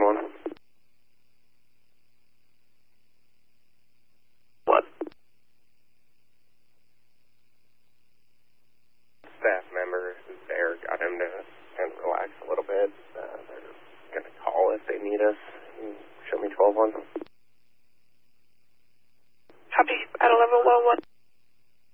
1211. What? Staff member who's there got him to kind of relax a little bit. They're going to call if they need us. Show me 1211. Copy at 1111.